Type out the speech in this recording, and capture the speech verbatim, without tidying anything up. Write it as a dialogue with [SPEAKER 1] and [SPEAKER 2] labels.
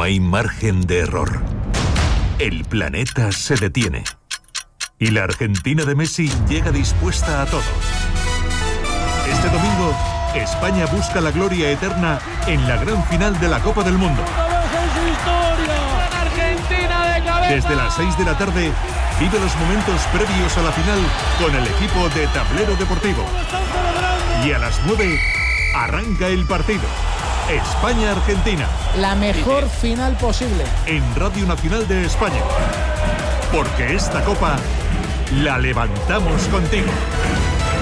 [SPEAKER 1] no hay margen de error. El planeta se detiene. Y la Argentina de Messi llega dispuesta a todo. Este domingo, España busca la gloria eterna en la gran final de la Copa del Mundo. Desde las seis de la tarde, vive los momentos previos a la final con el equipo de Tablero Deportivo. Y a las nueve, arranca el partido. España-Argentina.
[SPEAKER 2] La mejor final posible.
[SPEAKER 1] En Radio Nacional de España. Porque esta copa la levantamos contigo.